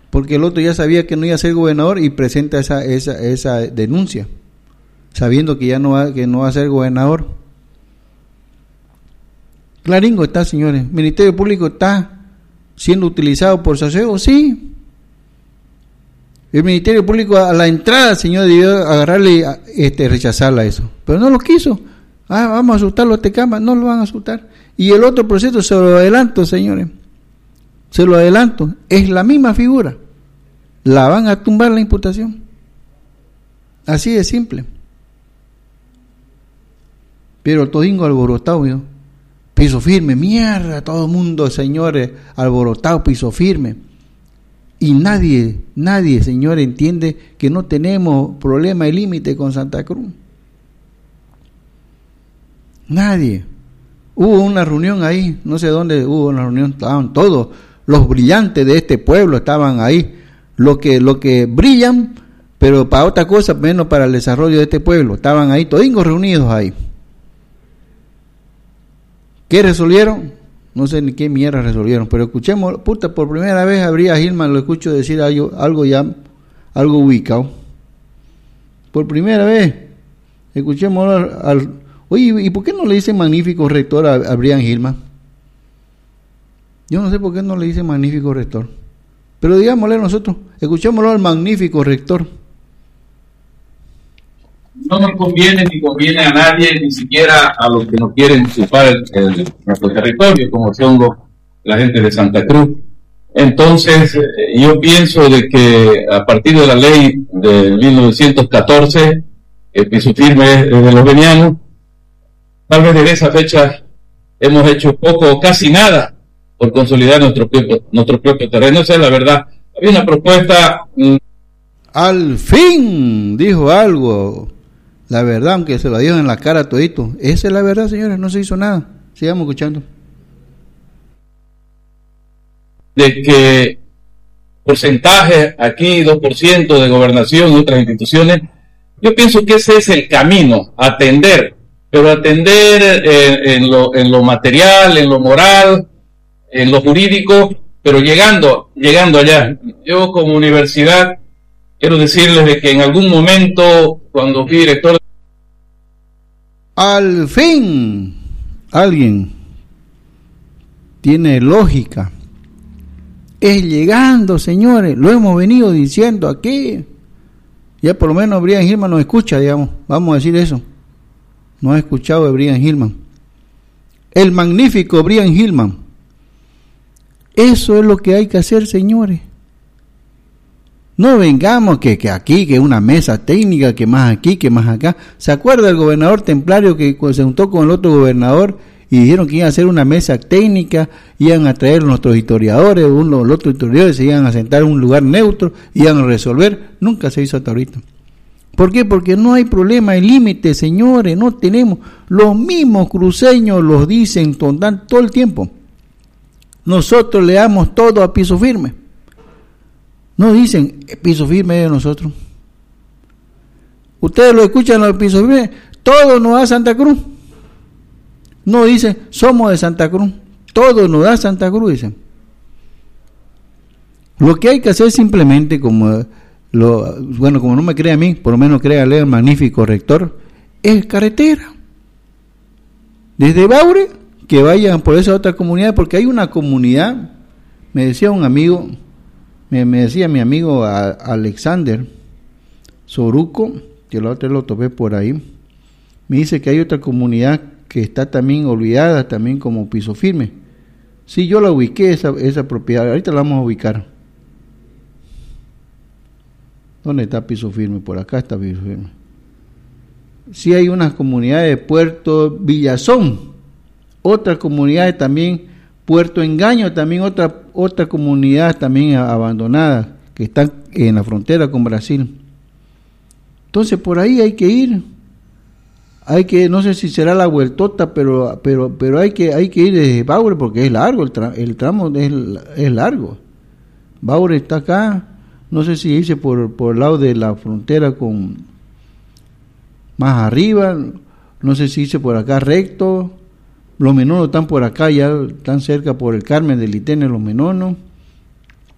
porque el otro ya sabía que no iba a ser gobernador y presenta esa denuncia, sabiendo que no va a ser gobernador. Claringo está, señores. Ministerio Público está siendo utilizado por Saceo, sí. El Ministerio Público a la entrada, señor, debió agarrarle y rechazarla eso, pero no lo quiso. Vamos a asustarlo a este cama, no lo van a asustar. Y el otro proceso se lo adelanto, señores, se lo adelanto, es la misma figura, la van a tumbar la imputación, así de simple. Pero todingo alborotado, ¿no? Piso firme, mierda, todo el mundo, señores, alborotado, piso firme. Y nadie, señores, entiende que no tenemos problema de límite con Santa Cruz. Nadie. Hubo una reunión ahí, no sé dónde hubo una reunión, estaban todos los brillantes de este pueblo, estaban ahí, lo que brillan, pero para otra cosa, menos para el desarrollo de este pueblo, estaban ahí, todingos reunidos ahí. ¿Qué resolvieron? No sé ni qué mierda resolvieron, pero escuchemos, por primera vez a Brías Gilman lo escucho decir algo ubicado. Por primera vez, escuchemos oye, ¿y por qué no le dice magnífico rector a Brías Gilman? Yo no sé por qué no le dice magnífico rector, pero digámosle nosotros, escuchémoslo al magnífico rector. No nos conviene ni conviene a nadie, ni siquiera a los que no quieren ocupar nuestro territorio, como son la gente de Santa Cruz. Entonces, yo pienso de que a partir de la ley de 1914, piso firme de los venianos, tal vez desde esa fecha hemos hecho poco o casi nada por consolidar nuestro propio terreno. Esa es la verdad. Había una propuesta... Al fin dijo algo. La verdad, aunque se lo dijo en la cara todito. Esa es la verdad, señores, no se hizo nada. Sigamos escuchando. De que porcentaje aquí, 2% de gobernación y otras instituciones, yo pienso que ese es el camino, atender, pero atender en lo material, en lo moral, en lo jurídico, pero llegando allá. Yo como universidad quiero decirles de que en algún momento, cuando fui director... Al fin, alguien tiene lógica. Es llegando, señores, lo hemos venido diciendo aquí. Ya por lo menos Brías Gilman nos escucha, digamos, vamos a decir eso. No ha escuchado de Brías Gilman. El magnífico Brías Gilman. Eso es lo que hay que hacer, señores. No vengamos que aquí, que una mesa técnica, que más aquí, que más acá. ¿Se acuerda el gobernador templario que se juntó con el otro gobernador y dijeron que iban a hacer una mesa técnica, iban a traer nuestros historiadores, los otros historiadores se iban a sentar en un lugar neutro, iban a resolver? Nunca se hizo hasta ahorita. ¿Por qué? Porque no hay problema de límite, señores, no tenemos. Los mismos cruceños los dicen todo el tiempo. Nosotros le damos todo a piso firme. No dicen, piso firme de nosotros. Ustedes lo escuchan los pisos firmes, todo nos da Santa Cruz. No dicen, somos de Santa Cruz, todo nos da Santa Cruz, dicen. Lo que hay que hacer simplemente, como no me cree a mí, por lo menos créale al magnífico rector, es carretera. Desde Baure, que vayan por esa otra comunidad, porque hay una comunidad, me decía un amigo, me decía mi amigo Alexander Soruco, que la otra lo topé por ahí, me dice que hay otra comunidad que está también olvidada, también como piso firme. Sí, yo la ubiqué, esa propiedad, ahorita la vamos a ubicar. ¿Dónde está piso firme? Por acá está piso firme. Sí, hay unas comunidades de Puerto Villazón, otras comunidades también, Puerto Engaño, también otra comunidad también abandonada, que están en la frontera con Brasil. Entonces por ahí hay que ir. No sé si será la vueltota, pero hay que ir desde Baure, porque es largo, el tramo es largo. Baure está acá, no sé si irse por el lado de la frontera con más arriba, no sé si irse por acá recto. Los Menonos están por acá, ya están cerca por el Carmen del Litene, los Menonos.